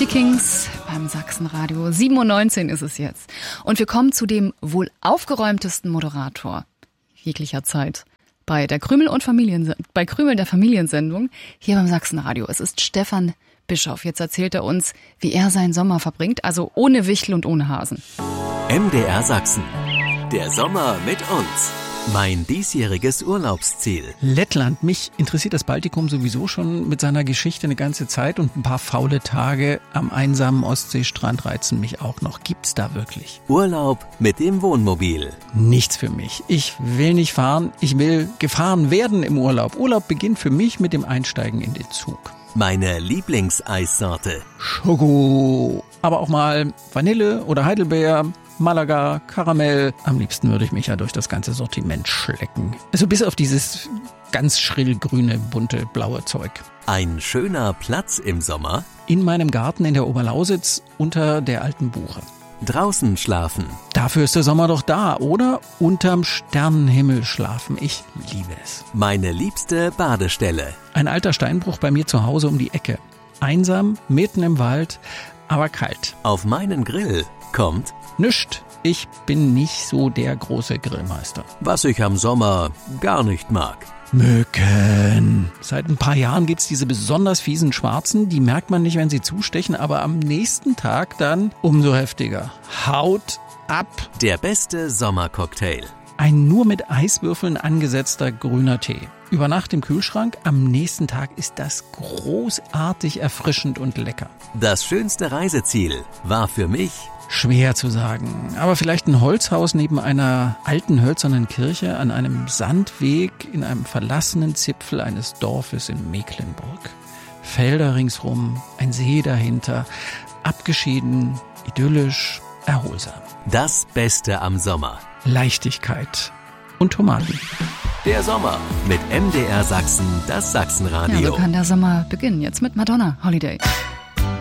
Die Kings beim Sachsenradio. 7:19 Uhr ist es jetzt. Und wir kommen zu dem wohl aufgeräumtesten Moderator jeglicher Zeit bei der Krümel der Familiensendung hier beim Sachsenradio. Es ist Stefan Bischoff. Jetzt erzählt er uns, wie er seinen Sommer verbringt, also ohne Wichtel und ohne Hasen. MDR Sachsen. Der Sommer mit uns. Mein diesjähriges Urlaubsziel. Lettland. Mich interessiert das Baltikum sowieso schon mit seiner Geschichte eine ganze Zeit und ein paar faule Tage am einsamen Ostseestrand reizen mich auch noch. Gibt's da wirklich? Urlaub mit dem Wohnmobil. Nichts für mich. Ich will nicht fahren, ich will gefahren werden im Urlaub. Urlaub beginnt für mich mit dem Einsteigen in den Zug. Meine Lieblingseissorte. Schoko. Aber auch mal Vanille oder Heidelbeer. Malaga, Karamell. Am liebsten würde ich mich ja durch das ganze Sortiment schlecken. Also bis auf dieses ganz schrill grüne, bunte, blaue Zeug. Ein schöner Platz im Sommer. In meinem Garten in der Oberlausitz unter der alten Buche. Draußen schlafen. Dafür ist der Sommer doch da, oder? Unterm Sternenhimmel schlafen. Ich liebe es. Meine liebste Badestelle. Ein alter Steinbruch bei mir zu Hause um die Ecke. Einsam, mitten im Wald, aber kalt. Auf meinen Grill kommt nischt. Ich bin nicht so der große Grillmeister. was ich am Sommer gar nicht mag. Mücken. Seit ein paar Jahren gibt's diese besonders fiesen Schwarzen. Die merkt man nicht, wenn sie zustechen, aber am nächsten Tag dann umso heftiger. Haut ab. Der beste Sommercocktail. Ein nur mit Eiswürfeln angesetzter grüner Tee. Über Nacht im Kühlschrank, am nächsten Tag ist das großartig erfrischend und lecker. Das schönste Reiseziel war für mich Schwer zu sagen, aber vielleicht ein Holzhaus neben einer alten hölzernen Kirche an einem Sandweg in einem verlassenen Zipfel eines Dorfes in Mecklenburg. Felder ringsrum, ein See dahinter, abgeschieden, idyllisch, erholsam. das Beste am Sommer. Leichtigkeit und Tomaten. Der Sommer mit MDR Sachsen, das Ja, Sachsenradio. so kann der Sommer beginnen. Jetzt mit Madonna, Holiday.